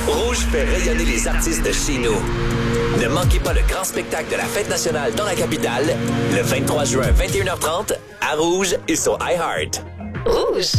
Rouge fait rayonner les artistes de chez nous. Ne manquez pas le grand spectacle de la Fête nationale dans la capitale, le 23 juin, 21h30, à Rouge et sur iHeart. Rouge.